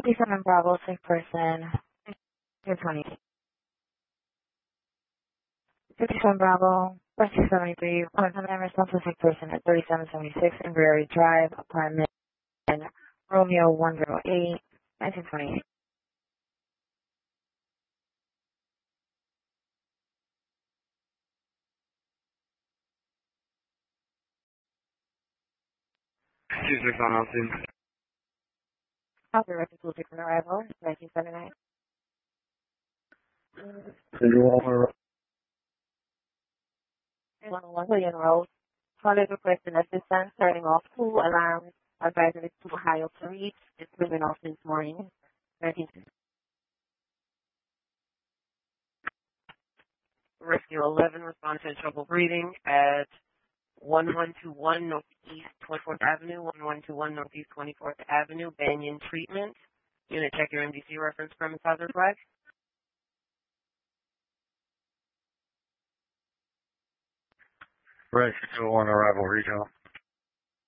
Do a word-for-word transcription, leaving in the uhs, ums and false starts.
fifty-seven Bravo, sick person, two twenty. fifty-seven Bravo, West seventy-three, point seven response to sick person at thirty-seven seventy-six Inverary Drive, apartment, and Romeo one zero eight, nineteen twenty-eight. two six on Austin. I'll be ready to take an arrival, nineteen seventy-nine. Visual one oh one William Road. College requesting assistance, turning off two alarms, advising it's too high up to reach, it's moving off this morning, nineteen. Rescue eleven, respond to trouble breathing at one one two one Northeast twenty-fourth Avenue, one one two one Northeast twenty-fourth Avenue, Banyan Treatment. Unit, check your M D C reference premise hazard flag. Rescue one arrival regional.